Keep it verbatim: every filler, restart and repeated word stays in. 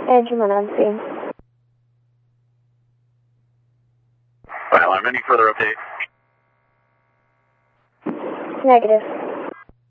Edgeman on scene. Fire alarm, any further update? Negative.